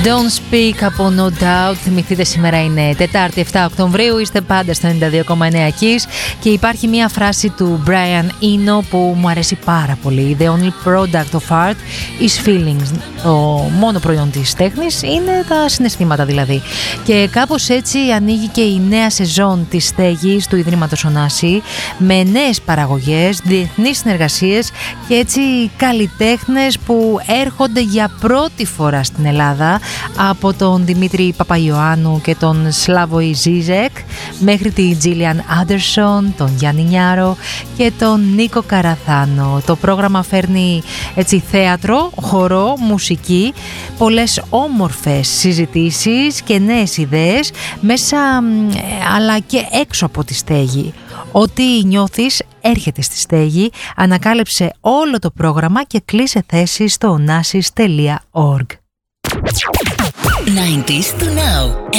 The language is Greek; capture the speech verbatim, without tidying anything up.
Don't Speak από No Doubt. Θυμηθείτε, σήμερα είναι Τετάρτη εφτά Οκτωβρίου. Είστε πάντα στο ενενήντα δύο κόμμα εννέα Kiss. Και υπάρχει μια φράση του Brian Eno που μου αρέσει πάρα πολύ. The only product of art is feelings. Το μόνο προϊόν της τέχνης είναι τα συναισθήματα δηλαδή. Και κάπως έτσι ανοίγει και η νέα σεζόν της στέγης του Ιδρύματος Ωνάση, με νέες παραγωγές, διεθνείς συνεργασίες και έτσι καλλιτέχνες που έρχονται για πρώτη φορά στην Ελλάδα, από τον Δημήτρη Παπαϊωάννου και τον Σλάβοη Ζίζεκ μέχρι τη Τζίλιαν Άντερσον, τον Γιάννη Νιάρο και τον Νίκο Καραθάνο. Το πρόγραμμα φέρνει έτσι θέατρο, χορό, μουσική, πολλές όμορφες συζητήσεις και νέες ιδέες μέσα αλλά και έξω από τη στέγη. Ό,τι νιώθεις έρχεται στη στέγη. Ανακάλυψε όλο το πρόγραμμα και κλείσε θέση στο onassis τελεία org. ενενήντα to now.